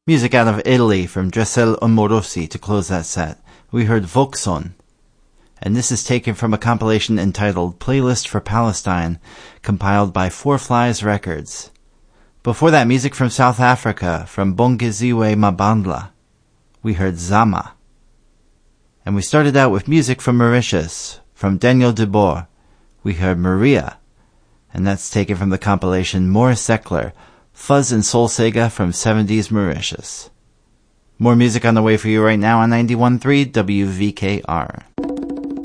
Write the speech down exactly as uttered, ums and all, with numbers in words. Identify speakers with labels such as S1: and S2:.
S1: Music out of Italy from Dressel Amorosi to close that set. We heard Volkson. And this is taken from a compilation entitled Playlist for Palestine, compiled by Four Flies Records. Before that, music from South Africa, from Bongeziwe Mabandla. We heard Zama. And we started out with music from Mauritius, from Daniel Deboer. We heard Maria. And that's taken from the compilation Morris Eckler, Fuzz and Soul Sega from seventies Mauritius. More music on the way for you right now on ninety-one point three W V K R.